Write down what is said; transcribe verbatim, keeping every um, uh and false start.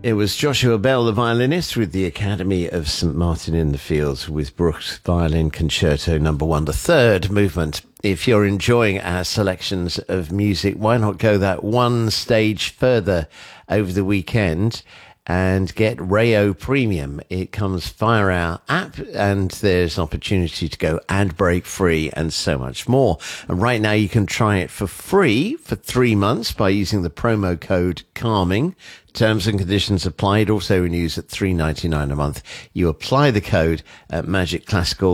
It was Joshua Bell, the violinist, with the Academy of Saint Martin in the Fields with Brooks Violin Concerto number one, the third movement. If you're enjoying our selections of music, why not go that one stage further over the weekend and get Rayo Premium? It comes via our app, and there's an opportunity to go ad break free and so much more. And right now you can try it for free for three months by using the promo code CALMING. Terms and conditions apply. It also renews at three ninety-nine a month. You apply the code at Magic Classical